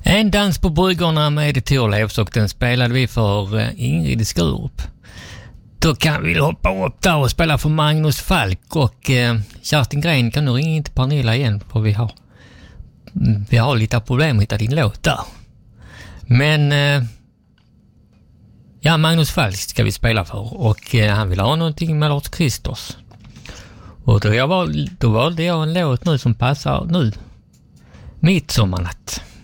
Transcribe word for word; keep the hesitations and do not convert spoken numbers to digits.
En dans på bryggorna med Thorlevs, och den spelade vi för Ingrid i Skurup. Då kan vi hoppa upp där och spela för Magnus Falk, och eh, Kerstin Gren kan nu ringa in till Pernilla igen, för vi har vi har lite problem att hitta din låt där. Men eh, ja, Magnus Falk ska vi spela för, och eh, han vill ha någonting med Lars Kristers. Och då, jag val, då valde jag en låt nu som passar nu. Midsommarnatt.